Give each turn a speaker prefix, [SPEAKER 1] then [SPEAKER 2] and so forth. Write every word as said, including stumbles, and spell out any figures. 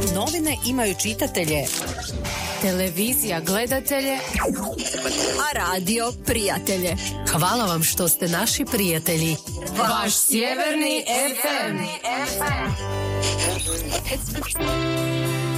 [SPEAKER 1] Novine imaju čitatelje,
[SPEAKER 2] televizija gledatelje, a radio prijatelje. Hvala vam što ste naši prijatelji. Vaš Sjeverni ef em.